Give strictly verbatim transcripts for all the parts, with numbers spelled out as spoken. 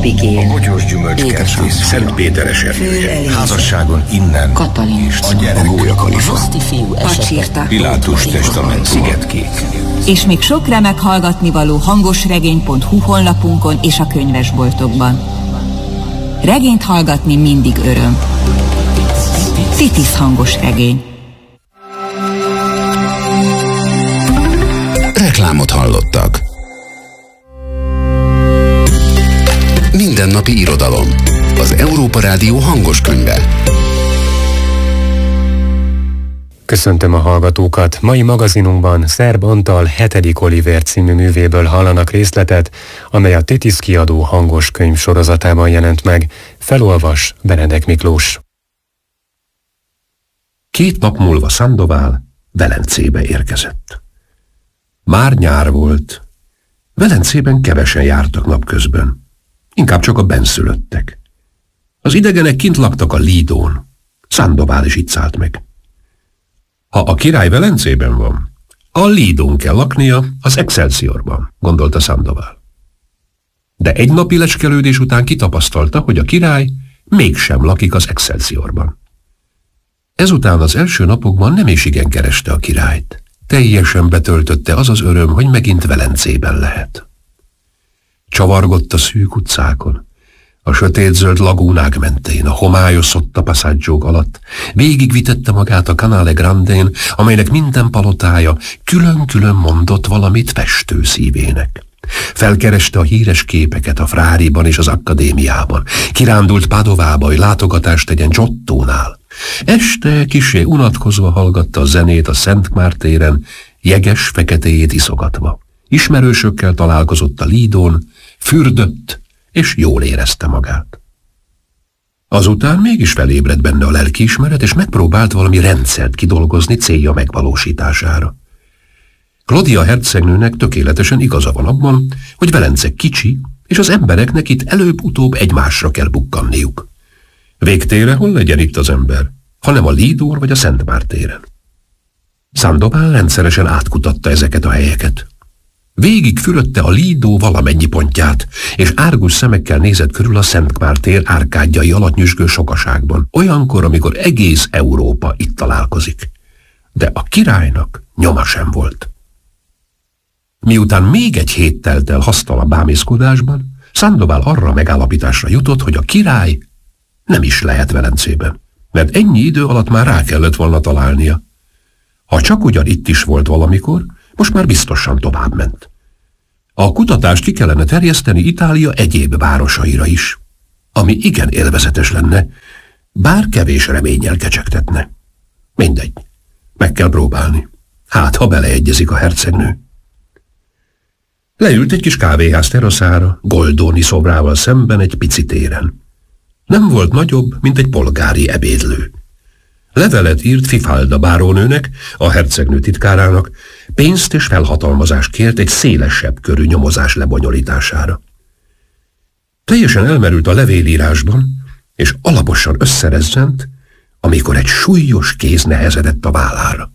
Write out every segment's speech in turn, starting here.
Epigén, a bogyós gyümölcskertész, Szentpéteres erője, házasságon innen, Katalin, és a gyerek, a Gólya Kalifa, Roszti fiú esete, Pilátus testament, Szigetkék. És még sok remek hallgatnivaló hangosregény pont hu honlapunkon és a könyvesboltokban. Regényt hallgatni mindig öröm. Titis hangos regény. Reklámot hallottak. Mindennapi irodalom. Az Európa Rádió hangos könyve. Köszöntöm a hallgatókat! Mai magazinunkban Szerb Antal hetedik Olivér című művéből hallanak részletet, amely a Titis kiadó hangos könyv sorozatában jelent meg. Felolvas Benedek Miklós. Két nap múlva Sandoval Velencébe érkezett. Már nyár volt. Velencében kevesen jártak napközben. Inkább csak a benszülöttek. Az idegenek kint laktak a Lidón. Sandoval is itt szállt meg. Ha a király Velencében van, a Lidón kell laknia, az Excelsiorban, gondolta Sandoval. De egy napi lecskelődés után kitapasztalta, hogy a király mégsem lakik az Excelsiorban. Ezután az első napokban nem is igen kereste a királyt. Teljesen betöltötte az az öröm, hogy megint Velencében lehet. Csavargott a szűk utcákon, a sötétzöld lagúnák mentén, a homályos szotta passaggio alatt, végigvitette magát a Canale Grandén, amelynek minden palotája külön-külön mondott valamit festő szívének. Felkereste a híres képeket a Fráriban és az akadémiában, kirándult Padovába, hogy látogatást tegyen Giottónál. Este kissé unatkozva hallgatta a zenét a Szent Már téren, jeges feketéjét iszogatva. Ismerősökkel találkozott a Lidón, fürdött, és jól érezte magát. Azután mégis felébredt benne a lelkiismeret, és megpróbált valami rendszert kidolgozni célja megvalósítására. Claudia hercegnőnek tökéletesen igaza van abban, hogy Velence kicsi, és az embereknek itt előbb-utóbb egymásra kell bukkanniuk. Végtére hol legyen itt az ember, hanem a Lidón vagy a Szent Már téren. Sandoval rendszeresen átkutatta ezeket a helyeket. Végig fürödte a Lido valamennyi pontját, és árgus szemekkel nézett körül a Szent Már tér árkádjai alatt nyüzsgő sokaságban, olyankor, amikor egész Európa itt találkozik. De a királynak nyoma sem volt. Miután még egy hét telt el hasztal a bámészkodásban, Sandoval arra megállapításra jutott, hogy a király nem is lehet Velencében, mert ennyi idő alatt már rá kellett volna találnia. Ha csak ugyan itt is volt valamikor, most már biztosan tovább ment. A kutatást ki kellene terjeszteni Itália egyéb városaira is, ami igen élvezetes lenne, bár kevés reménnyel kecsegtetne. Mindegy, meg kell próbálni. Hát, ha beleegyezik a hercegnő. Leült egy kis kávéház teraszára, Goldoni szobrával szemben egy pici téren. Nem volt nagyobb, mint egy polgári ebédlő. Levelet írt Fifalda bárónőnek, a hercegnő titkárának, pénzt és felhatalmazást kért egy szélesebb körű nyomozás lebonyolítására. Teljesen elmerült a levélírásban, és alaposan összerezzent, amikor egy súlyos kéz nehezedett a vállára.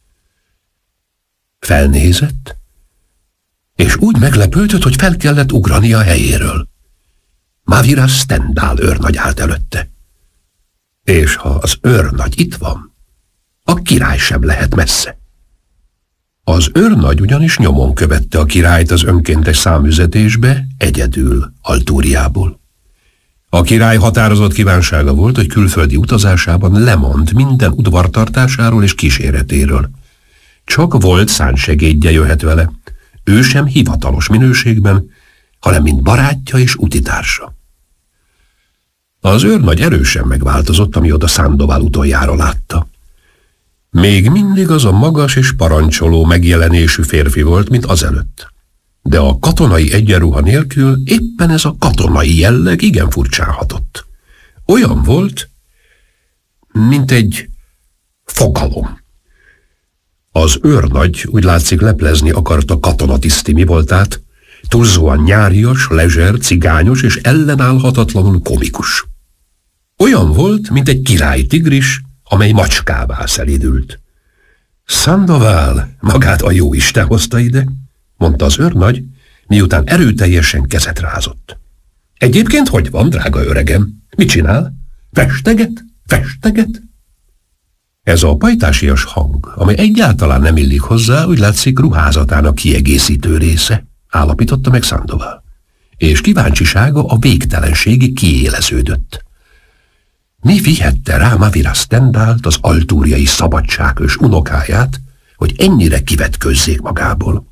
Felnézett, és úgy meglepődött, hogy fel kellett ugrani a helyéről. Mavira Stendhal őrnagy állt előtte. És ha az őrnagy itt van, a király sem lehet messze. Az őrnagy ugyanis nyomon követte a királyt az önkéntes számüzetésbe, egyedül, Altúriából. A király határozott kívánsága volt, hogy külföldi utazásában lemond minden udvartartásáról és kíséretéről. Csak volt szánsegédje jöhet vele, ő sem hivatalos minőségben, hanem mint barátja és utitársa. Az őrnagy erősen megváltozott, amióta Sandoval utoljára látta. Még mindig az a magas és parancsoló megjelenésű férfi volt, mint azelőtt. De a katonai egyenruha nélkül éppen ez a katonai jelleg igen furcsán hatott. Olyan volt, mint egy fogalom. Az őrnagy úgy látszik leplezni akarta katonatiszti mi voltát, túlzóan nyárias, lezser, cigányos és ellenállhatatlanul komikus. Olyan volt, mint egy királyi tigris, amely macskává szelídült. Sandoval magát a jóisten hozta ide, mondta az őrnagy, miután erőteljesen kezet rázott. Egyébként hogy van, drága öregem? Mit csinál? Festeget? Festeget? Ez a pajtásias hang, amely egyáltalán nem illik hozzá, úgy látszik ruházatának kiegészítő része, állapította meg Sandoval. És kíváncsisága a végtelenségig kiéleződött. Mi vihette rá Mavira Stendált, az altúriai szabadságos unokáját, hogy ennyire kivetközzék magából?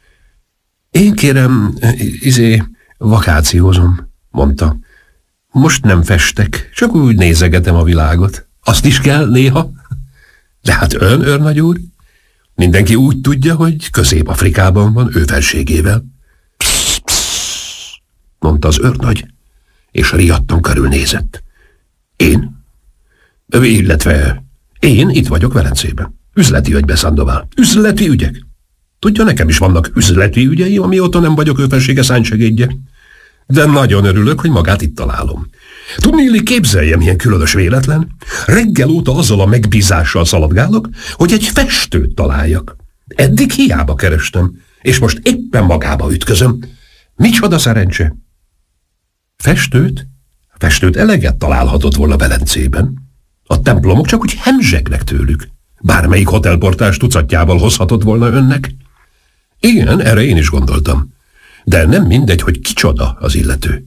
Én kérem, izé, vakációzom, mondta. Most nem festek, csak úgy nézegetem a világot. Azt is kell néha. De hát ön, őrnagy úr, mindenki úgy tudja, hogy Közép-Afrikában van ő felségével. Psz, psz, mondta az őrnagy, és riadtan körülnézett. Én? Illetve én itt vagyok Velencében. Üzleti ügybe, Sandoval. Üzleti ügyek. Tudja, nekem is vannak üzleti ügyeim, amióta nem vagyok ő felsége szánysegédje. De nagyon örülök, hogy magát itt találom. Tudnéli, képzeljem, ilyen különös véletlen. Reggel óta azzal a megbízással szaladgálok, hogy egy festőt találjak. Eddig hiába kerestem, és most éppen magába ütközöm. Micsoda szerencse! Festőt? Festőt eleget találhatott volna Velencében. A templomok csak úgy hemzsegnek tőlük. Bármelyik hotelportás tucatjával hozhatott volna önnek. Igen, erre én is gondoltam. De nem mindegy, hogy kicsoda az illető.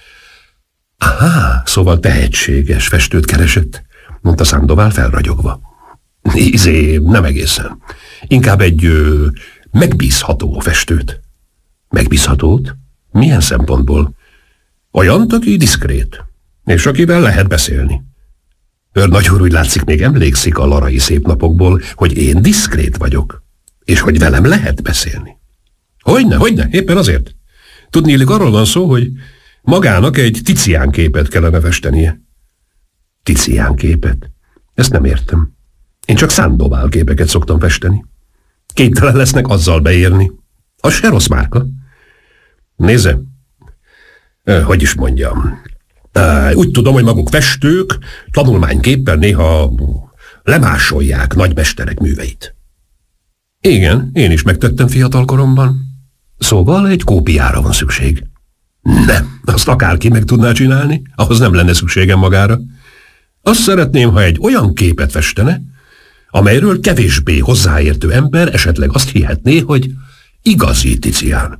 Aha, szóval tehetséges festőt keresett, mondta Sandoval felragyogva. Izé, nem egészen. Inkább egy ö, megbízható festőt. Megbízhatót? Milyen szempontból? Olyant, aki diszkrét, és akivel lehet beszélni. Őrnagy úr, úgy látszik, még emlékszik a larai szép napokból, hogy én diszkrét vagyok, és hogy velem lehet beszélni. Hogyne, hogyne, éppen azért. Tudnélik, arról van szó, hogy magának egy Ticián képet kellene festenie. Ticián képet? Ezt nem értem. Én csak Sandoval képeket szoktam festeni. Képtelen lesznek azzal beérni. Az se rossz márka. Nézze, hogy is mondjam, úgy tudom, hogy maguk festők tanulmányképpen néha lemásolják nagymesterek műveit. Igen, én is megtettem fiatal koromban. Szóval egy kópiára van szükség. Nem, azt akárki meg tudná csinálni, ahhoz nem lenne szükségem magára. Azt szeretném, ha egy olyan képet festene, amelyről kevésbé hozzáértő ember esetleg azt hihetné, hogy igazi Ticián.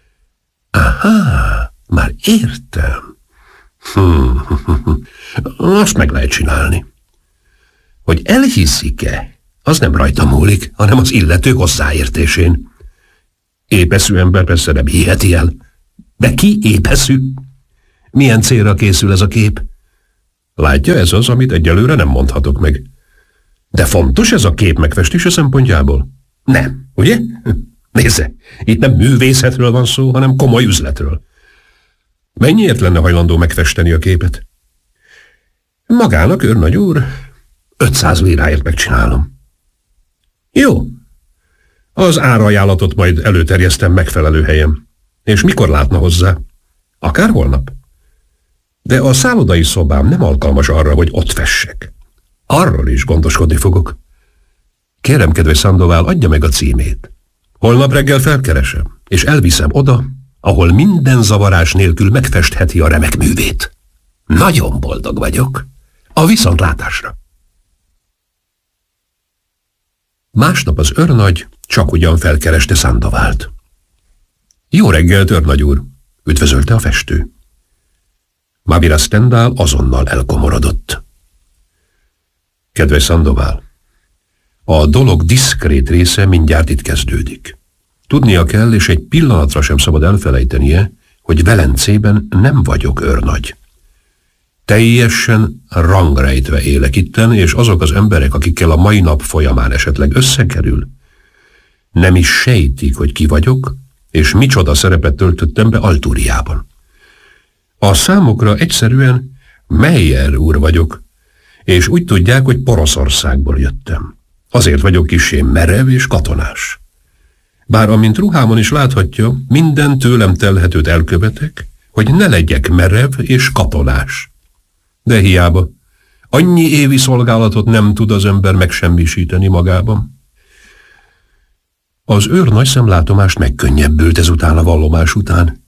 Aha, már értem. Hmm, azt meg lehet csinálni. Hogy elhiszik-e, az nem rajta múlik, hanem az illető hozzáértésén. Épeszű ember persze nem hiheti el. De ki épeszű? Milyen célra készül ez a kép? Látja, ez az, amit egyelőre nem mondhatok meg. De fontos ez a kép megfestése szempontjából? Nem, ugye? Nézze, itt nem művészetről van szó, hanem komoly üzletről. Mennyiért lenne hajlandó megfesteni a képet? Magának, őrnagy úr, ötszáz liráért megcsinálom. Jó. Az árajánlatot majd előterjesztem megfelelő helyen. És mikor látna hozzá? Akár holnap. De a szállodai szobám nem alkalmas arra, hogy ott fessek. Arról is gondoskodni fogok. Kérem, kedves Sandoval, adja meg a címét. Holnap reggel felkeresem, és elviszem oda, ahol minden zavarás nélkül megfestheti a remek művét. Nagyon boldog vagyok. A viszontlátásra. Másnap az őrnagy csak ugyan felkereste Sandovalt. Jó reggelt, őrnagy úr, üdvözölte a festő. Mavira Stendhal azonnal elkomorodott. Kedves Sandoval, a dolog diszkrét része mindjárt itt kezdődik. Tudnia kell, és egy pillanatra sem szabad elfelejtenie, hogy Velencében nem vagyok őrnagy. Teljesen rangrejtve élek itten, és azok az emberek, akikkel a mai nap folyamán esetleg összekerül, nem is sejtik, hogy ki vagyok, és micsoda szerepet töltöttem be Altúriában. A számokra egyszerűen Meyer úr vagyok, és úgy tudják, hogy Poroszországból jöttem. Azért vagyok kissé merev és katonás. Bár amint ruhámon is láthatja, minden tőlem telhetőt elkövetek, hogy ne legyek merev és katonás. De hiába, annyi évi szolgálatot nem tud az ember megsemmisíteni magában. Az őr nagy szemlátomást megkönnyebbült ezután a vallomás után.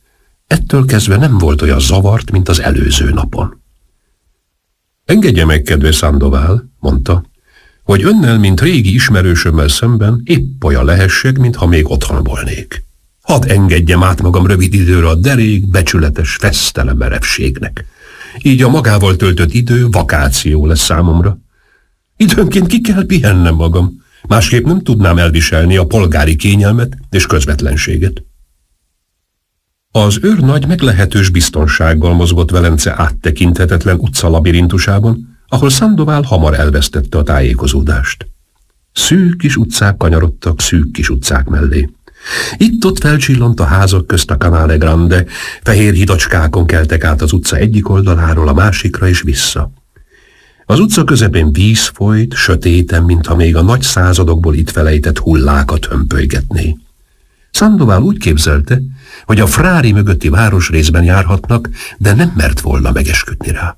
Ettől kezdve nem volt olyan zavart, mint az előző napon. Engedje meg, kedves Sandoval, mondta, hogy önnel, mint régi ismerősömmel szemben épp olyan lehessek, mintha még otthon volnék. Hadd engedjem át magam rövid időre a derék, becsületes, fesztelen merevségnek. Így a magával töltött idő vakáció lesz számomra. Időnként ki kell pihennem magam, másképp nem tudnám elviselni a polgári kényelmet és közvetlenséget. Az őrnagy meglehetős biztonsággal mozgott Velence áttekinthetetlen utca labirintusában, ahol Sandoval hamar elvesztette a tájékozódást. Szűk kis utcák kanyarodtak szűk kis utcák mellé. Itt-ott felcsillant a házak közt a Canale Grande, fehér hidacskákon keltek át az utca egyik oldaláról a másikra és vissza. Az utca közepén víz folyt, sötéten, mintha még a nagy századokból itt felejtett hullákat hömpölygetné. Sandoval úgy képzelte, hogy a Frari mögötti városrészben járhatnak, de nem mert volna megesküdni rá.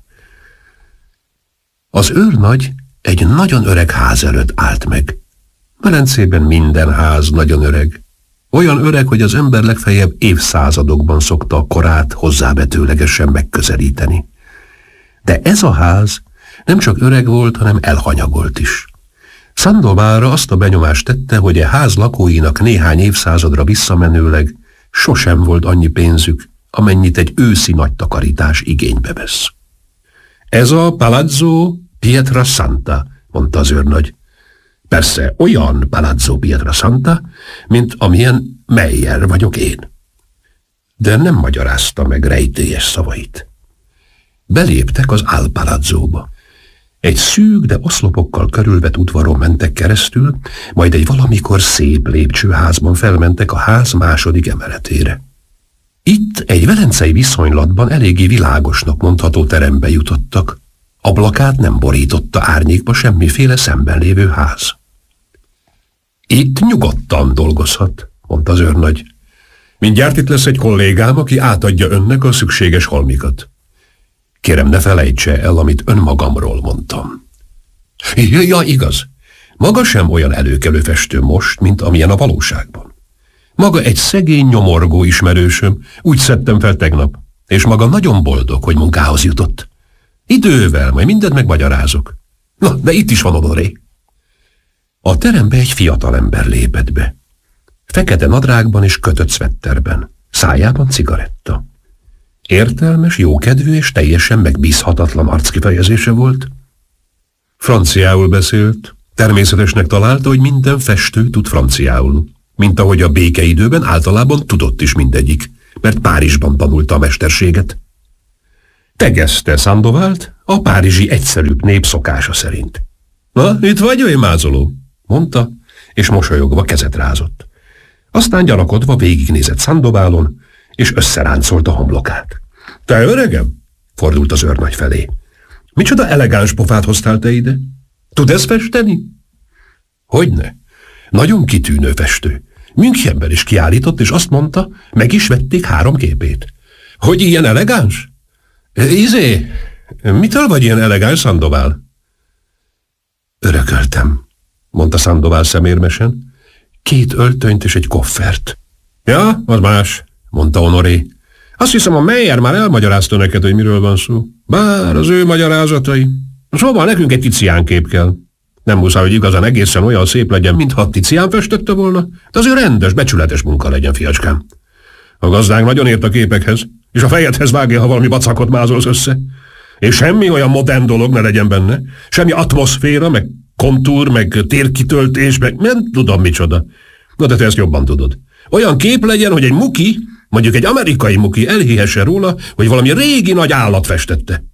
Az őrnagy egy nagyon öreg ház előtt állt meg. Velencében minden ház nagyon öreg. Olyan öreg, hogy az ember legfeljebb évszázadokban szokta a korát hozzávetőlegesen megközelíteni. De ez a ház nem csak öreg volt, hanem elhanyagolt is. Sandovalra azt a benyomást tette, hogy a ház lakóinak néhány évszázadra visszamenőleg sosem volt annyi pénzük, amennyit egy őszi nagy takarítás igénybe vesz. Ez a Palazzo Pietrasanta, mondta az őrnagy. Persze olyan Palazzo Pietrasanta, mint amilyen Meyer vagyok én. De nem magyarázta meg rejtélyes szavait. Beléptek az Al Palazzóba. Egy szűk, de oszlopokkal körülvett udvaron mentek keresztül, majd egy valamikor szép lépcsőházban felmentek a ház második emeletére. Itt egy velencei viszonylatban eléggé világosnak mondható terembe jutottak. Ablakát nem borította árnyékba semmiféle szemben lévő ház. Itt nyugodtan dolgozhat, mondta az őrnagy. Mindjárt itt lesz egy kollégám, aki átadja önnek a szükséges holmikat. Kérem, ne felejtse el, amit önmagamról mondtam. Ja, igaz. Maga sem olyan előkelő festő most, mint amilyen a valóságban. Maga egy szegény, nyomorgó ismerősöm, úgy szedtem fel tegnap, és maga nagyon boldog, hogy munkához jutott. Idővel, majd mindent megmagyarázok. Na, de itt is van Honoré. A terembe egy fiatal ember lépett be. Fekete nadrágban és kötött szvetterben, szájában cigaretta. Értelmes, jókedvű és teljesen megbízhatatlan arckifejezése volt. Franciául beszélt, természetesnek találta, hogy minden festő tud franciául, mint ahogy a békeidőben általában tudott is mindegyik, mert Párizsban tanulta a mesterséget. Tegezte Sandovalt a párizsi egyszerűbb nép szokása szerint. Na, itt vagy, olyan mázoló, mondta, és mosolyogva kezet rázott. Aztán gyanakodva végignézett Sandovalon, és összeráncolta a homlokát. Te öregem? Fordult az őrnagy felé. Micsoda elegáns pofát hoztál te ide? Tud ezt festeni? Hogyne? Nagyon kitűnő festő. Münchenben is kiállított, és azt mondta, meg is vették három képét. Hogy ilyen elegáns? Izé, mitől vagy ilyen elegáns, Sandoval? Örököltem, mondta Sandoval szemérmesen. Két öltönyt és egy koffert. Ja, az más, mondta Honoré. Azt hiszem, a Meyer már elmagyarázta neked, hogy miről van szó. Bár az ő magyarázatai. Szóval nekünk egy Tizián kép kell. Nem muszáj, hogy igazán egészen olyan szép legyen, mintha Tizián festette volna, de azért rendes, becsületes munka legyen, fiacskám. A gazdánk nagyon ért a képekhez, és a fejedhez vágja, ha valami vacakot mázolsz össze. És semmi olyan modern dolog ne legyen benne. Semmi atmoszféra, meg kontúr, meg térkitöltés, meg nem tudom micsoda. Na de te ezt jobban tudod. Olyan kép legyen, hogy egy muki, mondjuk egy amerikai muki elhihesse róla, hogy valami régi nagy állat festette.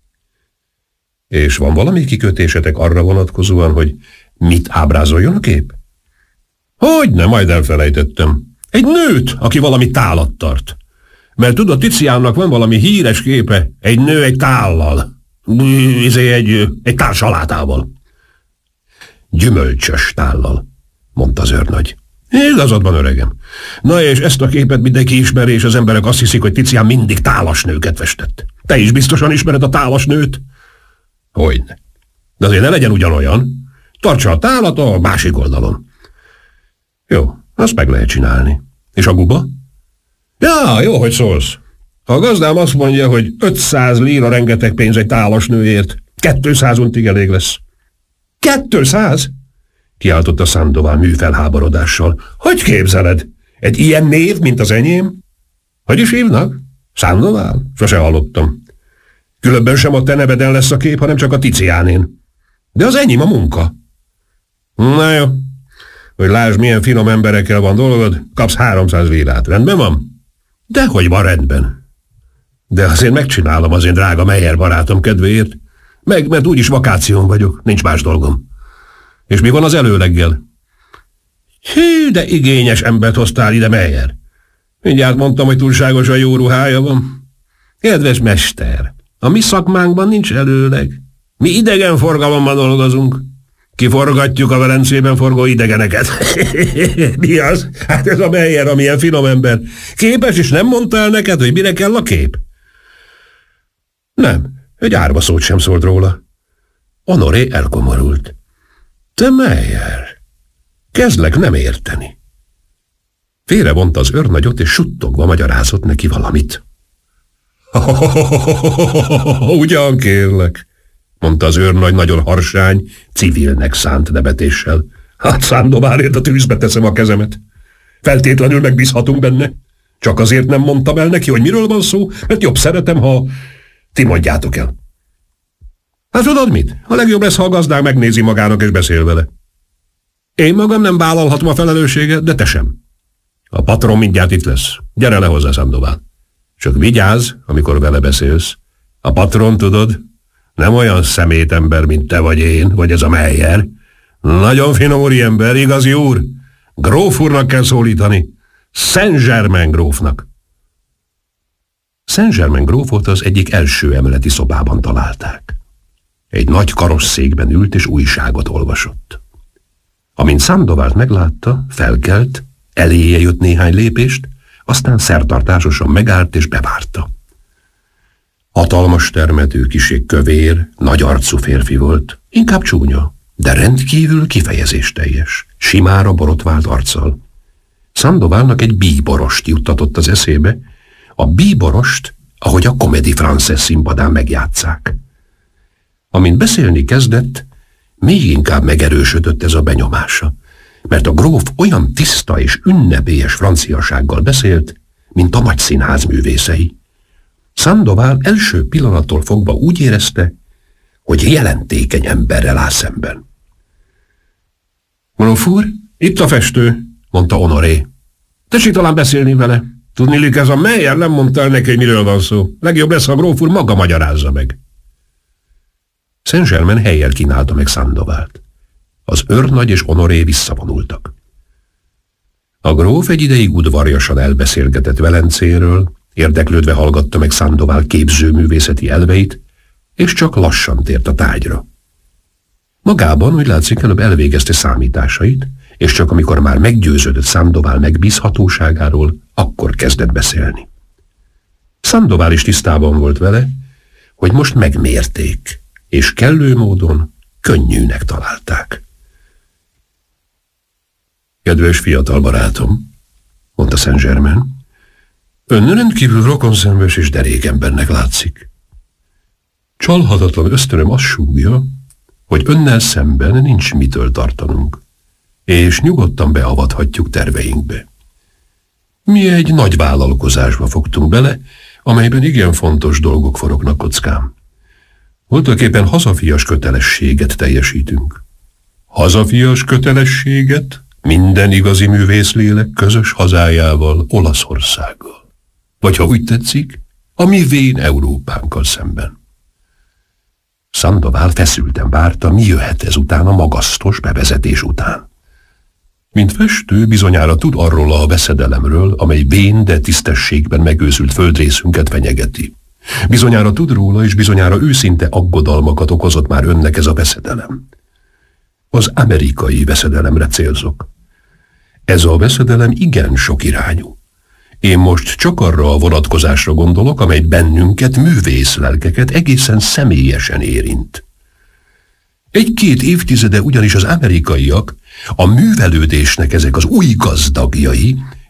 És van valami kikötésetek arra vonatkozóan, hogy mit ábrázoljon a kép? Hogyne, majd elfelejtettem. Egy nőt, aki valami tálat tart. Mert tudod, Tiziánnak van valami híres képe, egy nő egy tállal. Izé egy, egy társalátával. Gyümölcsös tállal, mondta az őrnagy. Igazad van, öregem. Na és ezt a képet mindenki ismeri, és az emberek azt hiszik, hogy Tizián mindig tálas nőket festett. Te is biztosan ismered a tálas nőt? Hogyne. De azért ne legyen ugyanolyan. Tartsa a tálat a másik oldalon. Jó, azt meg lehet csinálni. És a guba? Ja, jó, hogy szólsz. A gazdám azt mondja, hogy ötszáz lira rengeteg pénz egy tálas nőért. kétszáz untig elég lesz. kétszáz? Kiáltotta Sandoval műfelháborodással. Hogy képzeled? Egy ilyen név, mint az enyém? Hogy is hívnak? Sandoval? Sose hallottam. Különben sem a te neveden lesz a kép, hanem csak a Tiziánén. De az enyém a munka. Na jó, hogy lásd, milyen finom emberekkel van dolgod, kapsz háromszáz lirát. Rendben van? Dehogy van rendben. De azért megcsinálom az én drága Meyer barátom kedvéért. Meg, mert úgyis vakáción vagyok, nincs más dolgom. És mi van az előleggel? Hű, de igényes embert hoztál ide, Meyer. Mindjárt mondtam, hogy túlságosan jó ruhája van. Kedves mester, a mi szakmánkban nincs előleg. Mi idegenforgalomban dolgozunk. Kiforgatjuk a Velencében forgó idegeneket. Mi az? Hát ez a Meyer, amilyen finom ember. Képes, és nem mondta el neked, hogy mire kell a kép? Nem, egy árva szót sem szólt róla. Honoré elkomorult. Te Meyer, kezdlek nem érteni. Félrevonta az őrnagyot, és suttogva magyarázott neki valamit. Ugyan kérlek, mondta az őrnagy nagyon harsány, civilnek szánt nevetéssel. Hát Sandoválért a tűzbe teszem a kezemet. Feltétlenül megbízhatunk benne. Csak azért nem mondtam el neki, hogy miről van szó, mert jobb szeretem, ha ti mondjátok el. Hát tudod mit? A legjobb lesz, ha a gazdák megnézi magának és beszél vele. Én magam nem vállalhatom a felelősséget, de te sem. A patron mindjárt itt lesz. Gyere le hozzá, Sandoval. Csak vigyázz, amikor vele beszélsz. A patron, tudod, nem olyan szemét ember, mint te vagy én, vagy ez a Meyer. Nagyon finom úriember, igazi úr. Gróf úrnak kell szólítani. Saint-Germain grófnak. Saint-Germain grófot az egyik első emeleti szobában találták. Egy nagy karosszékben ült és újságot olvasott. Amint Sandovalt meglátta, felkelt, eléje jött néhány lépést, aztán szertartásosan megállt és bevárta. Hatalmas termetű, kissé kövér, nagy arcú férfi volt, inkább csúnya, de rendkívül kifejezésteljes, simára borotvált arccal. Sandovalnak egy bíborost juttatott az eszébe, a bíborost, ahogy a Comédie Française színpadán megjátsszák. Amint beszélni kezdett, még inkább megerősödött ez a benyomása, mert a gróf olyan tiszta és ünnepélyes franciasággal beszélt, mint a nagy színház művészei. Sandoval első pillanattól fogva úgy érezte, hogy jelentékeny emberrel áll szemben. Gróf úr, itt a festő, mondta Honoré. Tessék talán beszélni vele. Tudniillik, ez a Meyer nem mondta el neki, miről van szó. Legjobb lesz, ha a gróf úr maga magyarázza meg. Saint-Germain hellyel kínálta meg Sandovalt. Az őrnagy és Honoré visszavonultak. A gróf egy ideig udvarjasan elbeszélgetett Velencéről, érdeklődve hallgatta meg Sandoval képzőművészeti elveit, és csak lassan tért a tárgyra. Magában úgy látszik, előbb elvégezte számításait, és csak amikor már meggyőződött Sandoval megbízhatóságáról, akkor kezdett beszélni. Sandoval is tisztában volt vele, hogy most megmérték, és kellő módon könnyűnek találták. Kedves fiatal barátom, mondta Saint-Germain, ön rendkívül rokonszenves és derék embernek látszik. Csalhatatlan ösztönöm azt súgja, hogy önnel szemben nincs mitől tartanunk, és nyugodtan beavathatjuk terveinkbe. Mi egy nagy vállalkozásba fogtunk bele, amelyben igen fontos dolgok forognak kockán. Voltaképpen hazafias kötelességet teljesítünk. Hazafias kötelességet minden igazi művészlélek közös hazájával, Olaszországgal. Vagy ha úgy tetszik, a mi vén Európánkkal szemben. Sandoval feszülten várta, mi jöhet ezután a magasztos bevezetés után. Mint festő bizonyára tud arról a veszedelemről, amely vén, de tisztességben megőszült földrészünket fenyegeti. Bizonyára tud róla, és bizonyára őszinte aggodalmakat okozott már önnek ez a veszedelem. Az amerikai veszedelemre célzok. Ez a veszedelem igen sok irányú. Én most csak arra a vonatkozásra gondolok, amely bennünket, művészlelkeket egészen személyesen érint. Egy-két évtizede ugyanis az amerikaiak, a művelődésnek ezek az új gazdagjai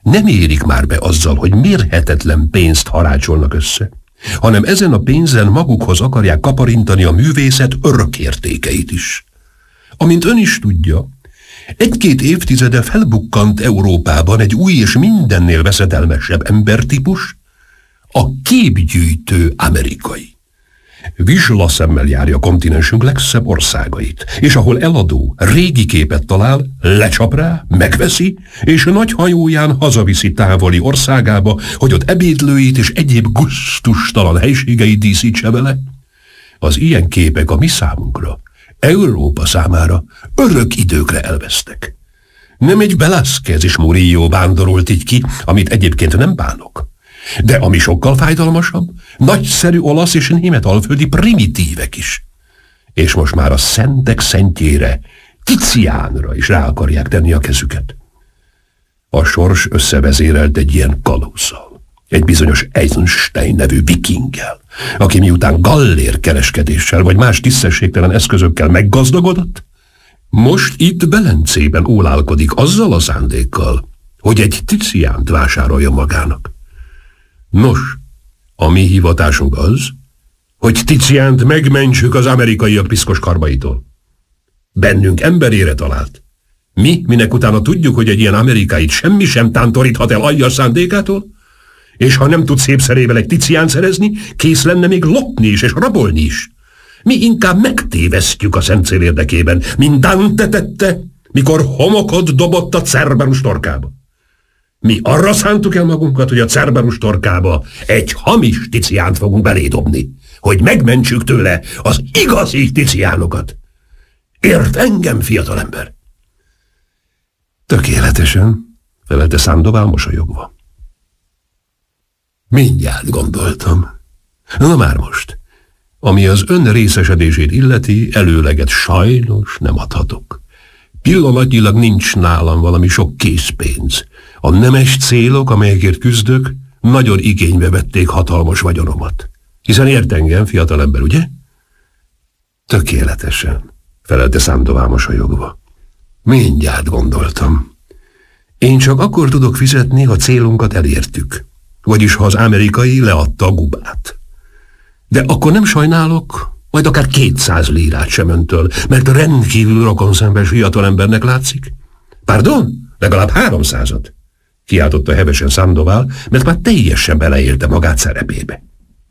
nem érik már be azzal, hogy mérhetetlen pénzt harácsolnak össze, hanem ezen a pénzen magukhoz akarják kaparintani a művészet örökértékeit is. Amint ön is tudja, egy-két évtizede felbukkant Európában egy új és mindennél veszedelmesebb embertípus, a képgyűjtő amerikai. Vizslaszemmel járja kontinensünk legszebb országait, és ahol eladó régi képet talál, lecsap rá, megveszi, és nagy hajóján hazaviszi távoli országába, hogy ott ebédlőit és egyéb gusztustalan helységeit díszítse vele. Az ilyen képek a mi számunkra, Európa számára örök időkre elvesztek. Nem egy Velázquez és Murillo vándorolt így ki, amit egyébként nem bánok, de ami sokkal fájdalmasabb, nagyszerű olasz és német alföldi primitívek is. És most már a szentek szentjére, Tiziánra is rá akarják tenni a kezüket. A sors összevezérelt egy ilyen kalózzal, egy bizonyos Eisenstein nevű vikinggel, aki miután gallér kereskedéssel vagy más tisztességtelen eszközökkel meggazdagodott, most itt Velencében ólálkodik azzal a szándékkal, hogy egy Tiziánt vásárolja magának. Nos, a mi hivatásunk az, hogy Tiziánt megmentsük az amerikaiak piszkos karmaitól. Bennünk emberére talált. Mi, minek utána tudjuk, hogy egy ilyen amerikáit semmi sem tántoríthat el aljas szándékától, és ha nem tud szép szerével egy Tiziánt szerezni, kész lenne még lopni is és rabolni is. Mi inkább megtévesztjük a szent cél érdekében, mint Dante tette, mikor homokot dobott a Cerberus torkába. Mi arra szántuk el magunkat, hogy a Cerberus torkába egy hamis Tiziánt fogunk belédobni, hogy megmentsük tőle az igazi Tiziánokat. Ért engem, fiatalember? Tökéletesen, felelte Sandoval mosolyogva. Mindjárt gondoltam. Na már most, ami az ön részesedését illeti, előleget sajnos nem adhatok. Pillanatnyilag nincs nálam valami sok készpénz. A nemes célok, amelyekért küzdök, nagyon igénybe vették hatalmas vagyonomat. Hiszen ért engem, fiatalember, ugye? Tökéletesen, felelte Sandoval mosolyogva. Mindjárt gondoltam. Én csak akkor tudok fizetni, ha célunkat elértük. Vagyis ha az amerikai leadta a gubát. De akkor nem sajnálok, majd akár kétszáz lírát sem öntől, mert rendkívül rokonszenves fiatalembernek látszik. Pardon? Legalább háromszázat? Kiáltotta hevesen Sandoval, mert már teljesen beleélte magát szerepébe.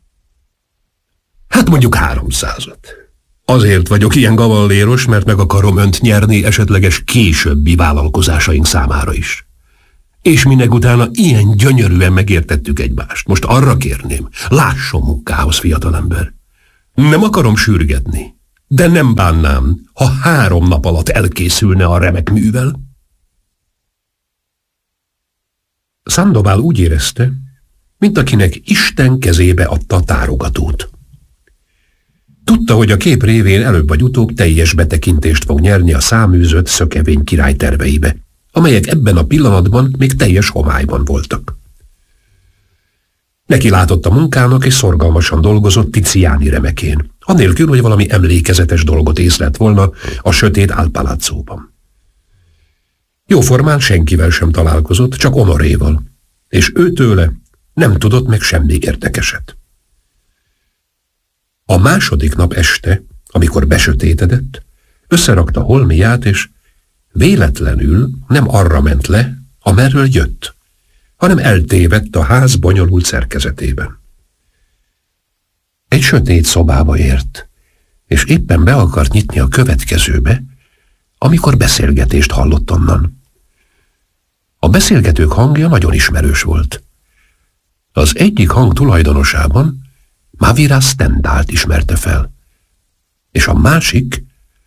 Hát mondjuk háromszázat. Azért vagyok ilyen gavalléros, mert meg akarom önt nyerni esetleges későbbi vállalkozásaink számára is. És minek utána ilyen gyönyörűen megértettük egymást. Most arra kérném, lásson munkához, fiatalember. Nem akarom sürgetni, de nem bánnám, ha három nap alatt elkészülne a remek művel. Sandoval úgy érezte, mint akinek Isten kezébe adta a tárogatót. Tudta, hogy a kép révén előbb vagy utóbb teljes betekintést fog nyerni a száműzött Szökevény király terveibe, amelyek ebben a pillanatban még teljes homályban voltak. Neki látott a munkának, és szorgalmasan dolgozott Tiziáni remekén, anélkül, hogy valami emlékezetes dolgot észlelt volna a sötét álpaláccóban. Jóformán senkivel sem találkozott, csak Honoréval, és őtőle nem tudott meg semmi érdekeset. A második nap este, amikor besötétedett, összerakta holmiát, és véletlenül nem arra ment le, amerről jött, hanem eltévedt a ház bonyolult szerkezetében. Egy sötét szobába ért, és éppen be akart nyitni a következőbe, amikor beszélgetést hallott onnan. A beszélgetők hangja nagyon ismerős volt. Az egyik hang tulajdonosában Mavira Stendált ismerte fel, és a másik,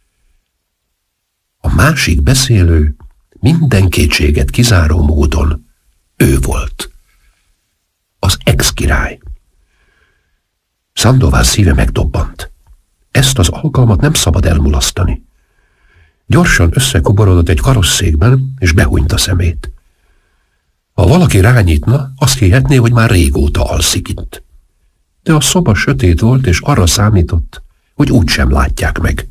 a másik beszélő minden kétséget kizáró módon ő volt. Az ex-király. Sandoval szíve megdobbant. Ezt az alkalmat nem szabad elmulasztani. Gyorsan összekoborodott egy karosszékben, és behúnyt a szemét. Ha valaki rányitna, azt hihetné, hogy már régóta alszik itt. De a szoba sötét volt, és arra számított, hogy úgysem látják meg.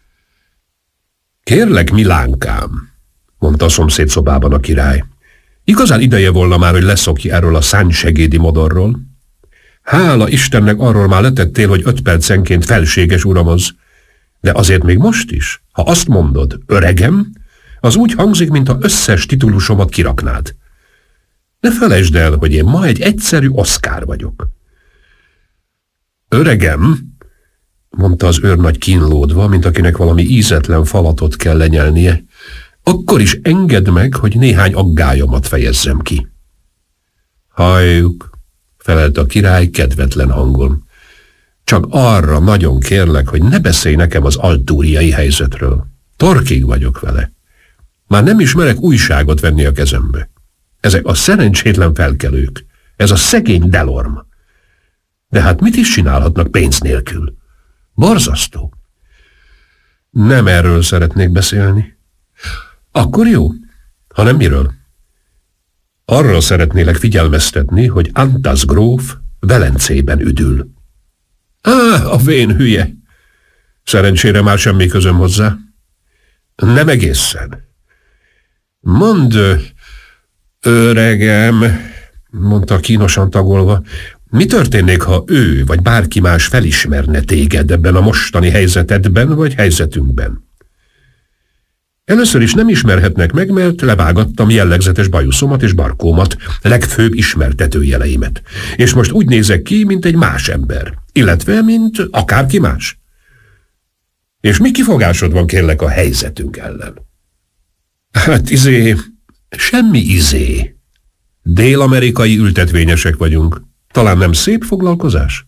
Kérlek, Milánkám, mondta a szomszéd szobában a király. Igazán ideje volna már, hogy leszokj erről a szánysegédi modorról. Hála Istennek arról már letettél, hogy öt percenként felséges uramoz. De azért még most is, ha azt mondod, öregem, az úgy hangzik, mintha összes titulusomat kiraknád. Ne felejtsd el, hogy én ma egy egyszerű Oszkár vagyok. Öregem, mondta az őrnagy kínlódva, mint akinek valami ízetlen falatot kell lenyelnie, akkor is engedd meg, hogy néhány aggályomat fejezzem ki. Halljuk, felelt a király kedvetlen hangon. Csak arra nagyon kérlek, hogy ne beszélj nekem az altúriai helyzetről. Torkig vagyok vele. Már nem ismerek újságot venni a kezembe. Ezek a szerencsétlen felkelők. Ez a szegény Delorme. De hát mit is csinálhatnak pénz nélkül? Borzasztó. Nem erről szeretnék beszélni. Akkor jó, hanem miről? Arra szeretnélek figyelmeztetni, hogy Antas gróf Velencében üdül. Á, a vén hülye! Szerencsére már semmi közöm hozzá. Nem egészen. Mondd, öregem, mondta kínosan tagolva, mi történnék, ha ő vagy bárki más felismerne téged ebben a mostani helyzetedben vagy helyzetünkben? Először is nem ismerhetnek meg, mert levágattam jellegzetes bajuszomat és barkómat, legfőbb ismertetőjeleimet. És most úgy nézek ki, mint egy más ember, illetve, mint akárki más. És mi kifogásod van, kérlek, a helyzetünk ellen? Hát izé, semmi izé. Dél-amerikai ültetvényesek vagyunk. Talán nem szép foglalkozás?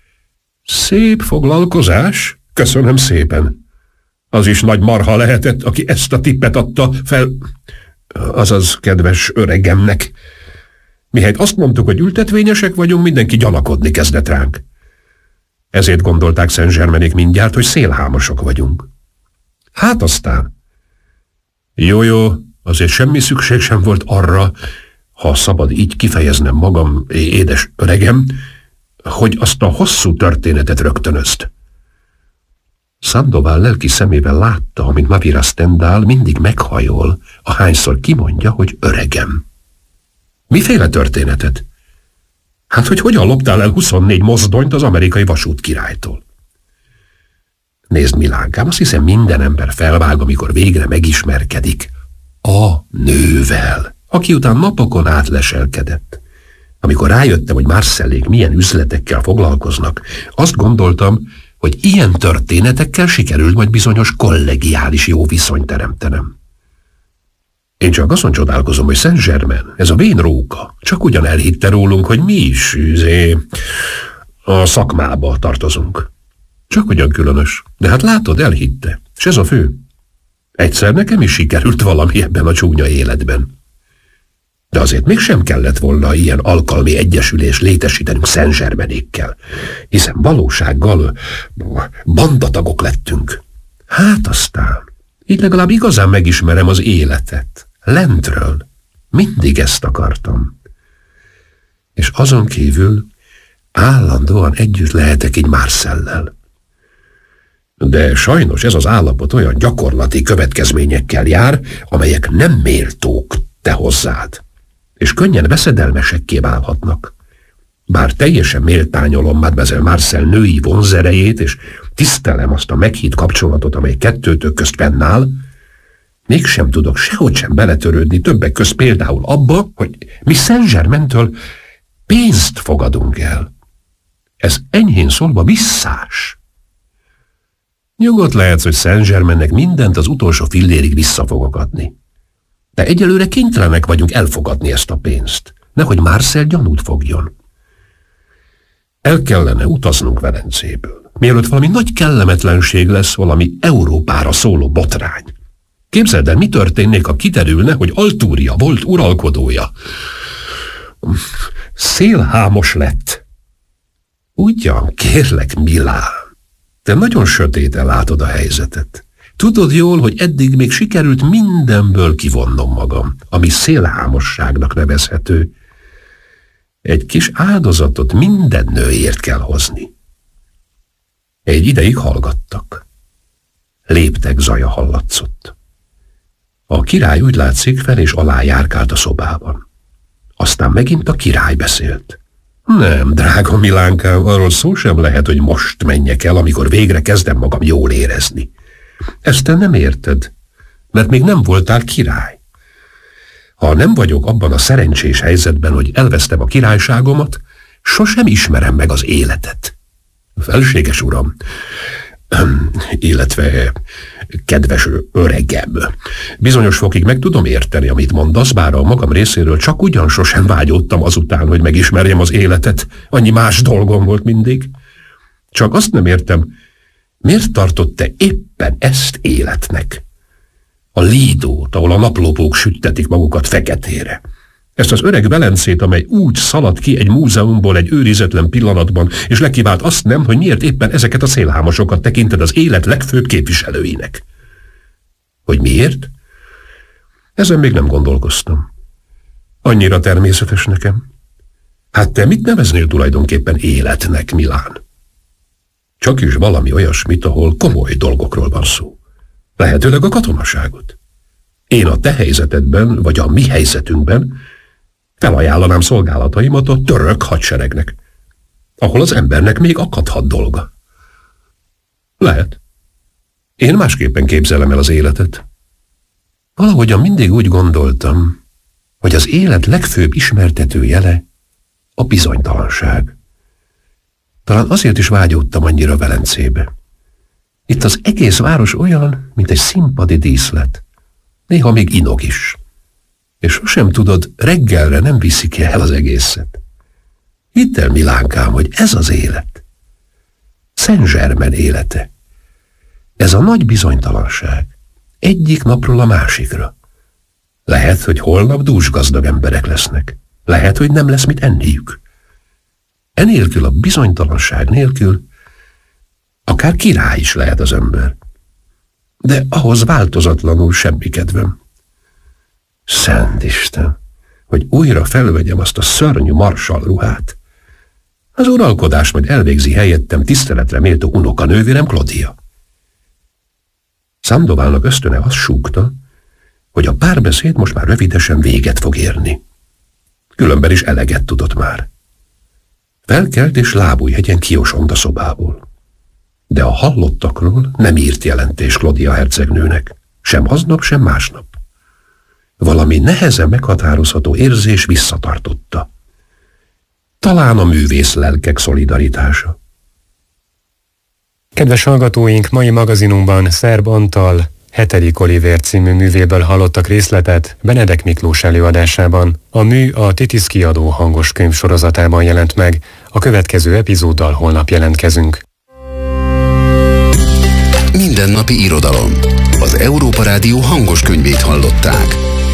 Szép foglalkozás? Köszönöm szépen. Az is nagy marha lehetett, aki ezt a tippet adta fel, azaz kedves öregemnek. Mihelyt azt mondtuk, hogy ültetvényesek vagyunk, mindenki gyanakodni kezdett ránk. Ezért gondolták Saint-Germainék mindjárt, hogy szélhámosok vagyunk. Hát aztán. Jó-jó, azért semmi szükség sem volt arra, ha szabad így kifejeznem magam, édes öregem, hogy azt a hosszú történetet rögtönözt. Sandoval lelki szemével látta, amint Mavira Stendhal mindig meghajol, ahányszor kimondja, hogy öregem. Miféle történetet? Hát, hogy hogyan loptál el huszonnégy mozdonyt az amerikai vasút királytól? Nézd, Milánkám, azt hiszem minden ember felvág, amikor végre megismerkedik a nővel, aki után napokon át leselkedett. Amikor rájöttem, hogy Marcellék milyen üzletekkel foglalkoznak, azt gondoltam, hogy ilyen történetekkel sikerült majd bizonyos kollegiális jó viszonyt teremtenem. Én csak azon csodálkozom, hogy Saint-Germain, ez a vén róka, csak ugyan elhitte rólunk, hogy mi is üzé, a szakmába tartozunk. Csak ugyan különös. De hát látod, elhitte. És ez a fő. Egyszer nekem is sikerült valami ebben a csúnya életben. De azért mégsem kellett volna ilyen alkalmi egyesülés létesítenünk Saint-Germainékkel, hiszen valósággal bandatagok lettünk. Hát aztán, így legalább igazán megismerem az életet. Lentről. Mindig ezt akartam. És azon kívül állandóan együtt lehetek így Marcellel. De sajnos ez az állapot olyan gyakorlati következményekkel jár, amelyek nem méltók te hozzád, és könnyen veszedelmesekké válhatnak. Bár teljesen méltányolom Mademoiselle Marcel női vonzerejét, és tisztelem azt a meghitt kapcsolatot, amely kettőtök közt fennáll, mégsem tudok sehogy sem beletörődni többek közt például abba, hogy mi Saint-Germaintől pénzt fogadunk el. Ez enyhén szólva visszás. Nyugodt lehetsz, hogy Saint-Germainnek mindent az utolsó fillérig vissza fogok adni. De egyelőre kénytelenek vagyunk elfogadni ezt a pénzt, nehogy Marcel gyanút fogjon. El kellene utaznunk Velencéből, mielőtt valami nagy kellemetlenség lesz, valami Európára szóló botrány. Képzeld el, mi történnék, ha kiderülne, hogy Altúria volt uralkodója. Szélhámos lett. Ugyan, kérlek, Milán, te nagyon sötéten látod a helyzetet. Tudod jól, hogy eddig még sikerült mindenből kivonnom magam, ami szélhámosságnak nevezhető. Egy kis áldozatot minden nőért kell hozni. Egy ideig hallgattak. Léptek zaja hallatszott. A király úgy látszik fel és alá járkált a szobában. Aztán megint a király beszélt. Nem, drága Milánkám, arról szó sem lehet, hogy most menjek el, amikor végre kezdem magam jól érezni. Ezt te nem érted, mert még nem voltál király. Ha nem vagyok abban a szerencsés helyzetben, hogy elvesztem a királyságomat, sosem ismerem meg az életet. Felséges uram, illetve kedves öregem, bizonyos fokig meg tudom érteni, amit mondasz, bár a magam részéről csak ugyan sosem vágyódtam azután, hogy megismerjem az életet, annyi más dolgom volt mindig. Csak azt nem értem, miért tartott te éppen ezt életnek? A Lidót, ahol a naplópók süttetik magukat feketére. Ezt az öreg Velencét, amely úgy szaladt ki egy múzeumból egy őrizetlen pillanatban, és lekivált azt nem, hogy miért éppen ezeket a szélhámosokat tekinted az élet legfőbb képviselőinek. Hogy miért? Ezen még nem gondolkoztam. Annyira természetes nekem. Hát te mit neveznél tulajdonképpen életnek, Milán? Csak is valami olyasmit, ahol komoly dolgokról van szó. Lehetőleg a katonaságot. Én a te helyzetedben, vagy a mi helyzetünkben felajánlanám szolgálataimat a török hadseregnek, ahol az embernek még akadhat dolga. Lehet. Én másképpen képzelem el az életet. Valahogyan mindig úgy gondoltam, hogy az élet legfőbb ismertető jele a bizonytalanság. Talán azért is vágyódtam annyira Velencébe. Itt az egész város olyan, mint egy színpadi díszlet. Néha még inog is. És sosem tudod, reggelre nem viszik el az egészet. Hidd el, Milánkám, hogy ez az élet. Saint-Germain élete. Ez a nagy bizonytalanság. Egyik napról a másikra. Lehet, hogy holnap dúsgazdag emberek lesznek. Lehet, hogy nem lesz mit enniük. Enélkül, a bizonytalanság nélkül akár király is lehet az ember. De ahhoz változatlanul semmi kedvem. Szent Isten, hogy újra felvegyem azt a szörnyű marsall ruhát. Az uralkodás majd elvégzi helyettem tiszteletre méltó unokanővérem Claudia. Sandoválnak ösztöne azt súgta, hogy a párbeszéd most már rövidesen véget fog érni. Különben is eleget tudott már. Felkelt és lábújhegyen kiosont a szobából. De a hallottakról nem írt jelentés Claudia hercegnőnek, sem aznap, sem másnap. Valami nehezen meghatározható érzés visszatartotta. Talán a művész lelkek szolidaritása. Kedves hallgatóink, mai magazinunkban Szerb Antal hetedik Olivér című művéből hallottak részletet Benedek Miklós előadásában. A mű a Titisz kiadó hangos könyv sorozatában jelent meg. A következő epizóddal holnap jelentkezünk. Mindennapi irodalom. Az Európa Rádió hangos könyvét hallották.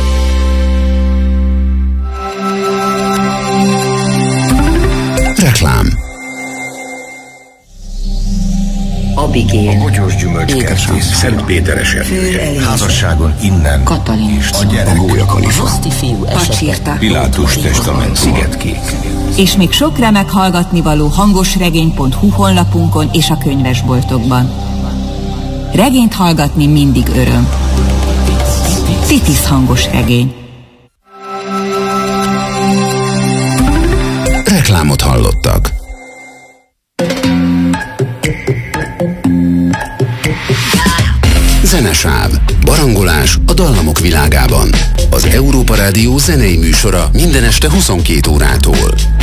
Reklám. Abigail, a bogyós gyümölcskert, Szent Péter eseménye, házasságon innen, Katalin, a gyerek, A Gólya Kalifa, Pacsirta, Pilátus testament, Szigetkék. és még sok remek hallgatnivaló hangosregény pont hu honlapunkon és a könyvesboltokban. Regényt hallgatni mindig öröm. Titisz hangos regény. Reklámot hallottak. Zenesáv. Barangolás a dallamok világában. Az Európa Rádió zenei műsora minden este huszonkét órától.